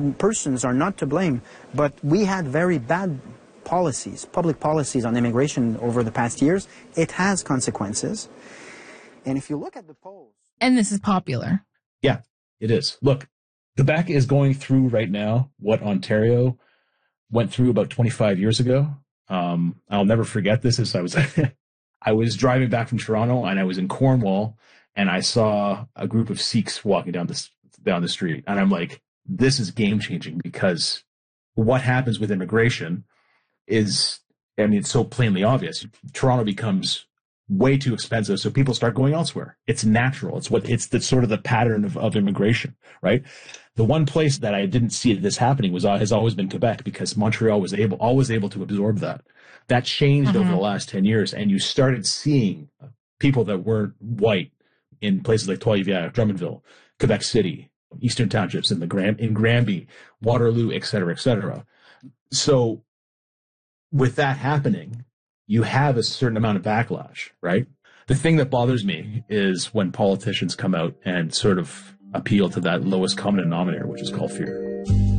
persons are not to blame, but we had very bad policies, public policies on immigration over the past years. It has consequences. And if you look at the polls... And this is popular. Yeah, it is. Look, Quebec is going through right now what Ontario went through about 25 years ago. I'll never forget this. As I was driving back from Toronto, and I was in Cornwall, and I saw a group of Sikhs walking down the street. And I'm like, this is game changing, because what happens with immigration is, I mean, it's so plainly obvious. Toronto becomes way too expensive, so people start going elsewhere. It's natural. It's the sort of the pattern of immigration, right? The one place that I didn't see this happening has always been Quebec, because Montreal was always able to absorb that. That changed over the last 10 years, and you started seeing people that weren't white in places like Trois-Rivières, Drummondville, Quebec City, Eastern Townships, in Granby, Waterloo, et cetera, et cetera. So with that happening, you have a certain amount of backlash, right? The thing that bothers me is when politicians come out and sort of appeal to that lowest common denominator, which is called fear.